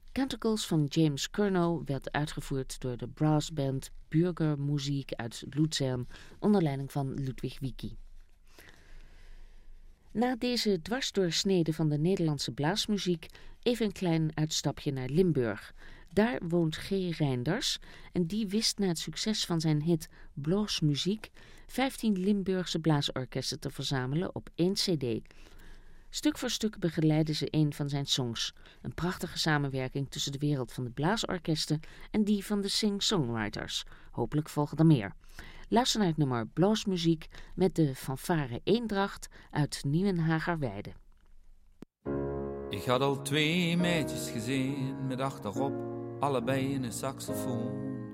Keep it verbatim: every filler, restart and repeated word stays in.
Canticles van James Curnow werd uitgevoerd door de brassband Bürgermusik uit Luzern onder leiding van Ludwig Wicki. Na deze dwarsdoorsnede van de Nederlandse blaasmuziek even een klein uitstapje naar Limburg. Daar woont G. Reinders en die wist na het succes van zijn hit Bloosmuziek vijftien Limburgse blaasorkesten te verzamelen op één cd. Stuk voor stuk begeleiden ze een van zijn songs. Een prachtige samenwerking tussen de wereld van de blaasorkesten en die van de sing-songwriters. Hopelijk volgen er meer. Luister naar het nummer Bloosmuziek met de fanfare Eendracht uit Nieuwenhagerweide. Ik had al twee meisjes gezien met achterop allebei een saxofoon.